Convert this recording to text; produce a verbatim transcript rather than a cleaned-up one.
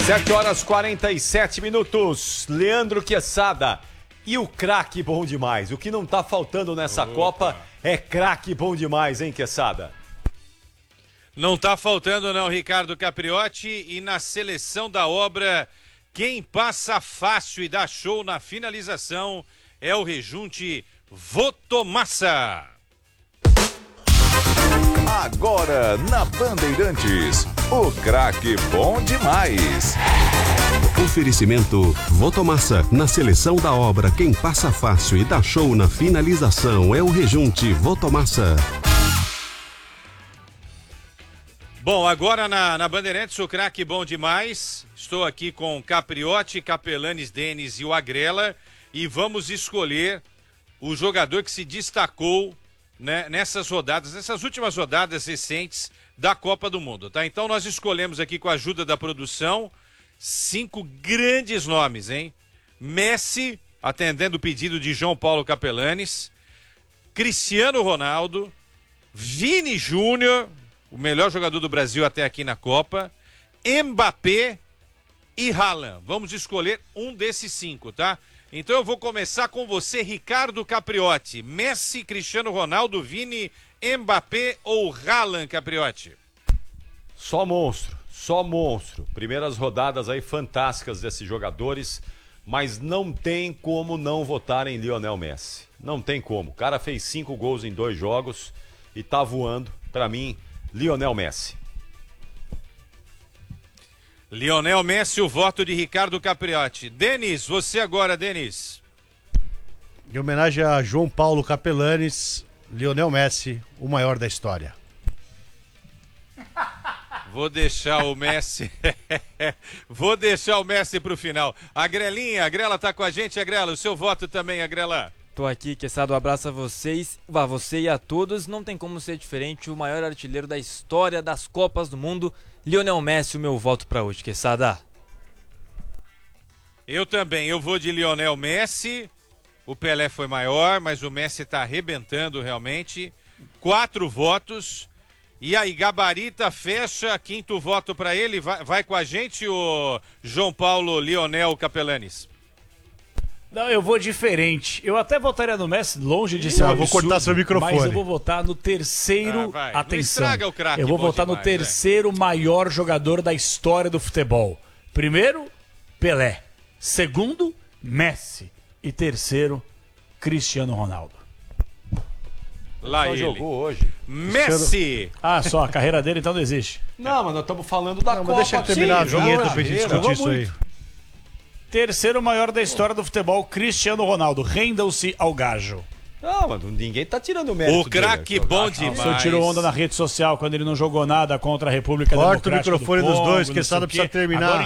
sete horas e quarenta e sete minutos. Leandro Quesada. E o craque bom demais. O que não tá faltando nessa Opa. Copa é craque bom demais, hein, Quesada? Não tá faltando não, Ricardo Capriotti. E na seleção da obra, quem passa fácil e dá show na finalização é o rejunte Votomassa. Agora na Bandeirantes, o craque bom demais. Oferecimento Votomassa. Na seleção da obra, quem passa fácil e dá show na finalização é o rejunte Votomassa. Bom, agora na, na Bandeirantes, o craque bom demais. Estou aqui com Capriotti, Capelanes, Denis e o Agrela. E vamos escolher o jogador que se destacou, né, nessas rodadas, nessas últimas rodadas recentes da Copa do Mundo, tá? Então nós escolhemos aqui com a ajuda da produção cinco grandes nomes, hein? Messi, atendendo o pedido de João Paulo Capelanes, Cristiano Ronaldo, Vini Júnior, o melhor jogador do Brasil até aqui na Copa, Mbappé e Haaland. Vamos escolher um desses cinco, tá? Então eu vou começar com você, Ricardo Capriotti. Messi, Cristiano Ronaldo, Vini, Mbappé ou Haaland, Capriotti? Só monstro, só monstro. Primeiras rodadas aí fantásticas desses jogadores, mas não tem como não votar em Lionel Messi. Não tem como. O cara fez cinco gols em dois jogos e tá voando. Pra mim, Lionel Messi. Lionel Messi, o voto de Ricardo Capriotti. Denis, você agora, Denis. Em homenagem a João Paulo Capelanes, Lionel Messi, o maior da história. Vou deixar o Messi. Vou deixar o Messi pro final. A Grelinha, a Grela tá com a gente, a Grela. O seu voto também, a Grela. Tô aqui, Quesada, um abraço a vocês, a você e a todos. Não tem como ser diferente, o maior artilheiro da história das Copas do Mundo, Lionel Messi, o meu voto pra hoje, Quesada. Eu também, eu vou de Lionel Messi. O Pelé foi maior, mas o Messi tá arrebentando realmente. Quatro votos. E aí, gabarita, fecha, quinto voto pra ele. Vai, vai com a gente, o João Paulo Lionel Capelanes. Não, eu vou diferente. Eu até votaria no Messi, longe de ser um Eu absurdo, vou cortar seu microfone. mas eu vou votar no terceiro, Ah, Não atenção, estraga o craque eu vou bom votar no demais, terceiro maior jogador da história do futebol. Primeiro, Pelé. Segundo, Messi. E terceiro, Cristiano Ronaldo. Lá Só ele. jogou hoje. Messi. Ah, só, a carreira dele então não existe. Não, mas nós estamos falando da Não, Copa. mas deixa eu terminar Sim, a vinheta jogou pra gente na discutir carreira. isso aí. Terceiro maior da história do futebol, Cristiano Ronaldo. Rendam-se ao gajo. Não, mas ninguém tá tirando o mérito. O craque dele. bom O senhor demais. tirou onda na rede social quando ele não jogou nada contra a República Corta o Democrática microfone do dos Congo, dois, não que sei o Quesada quê. precisa terminar. Agora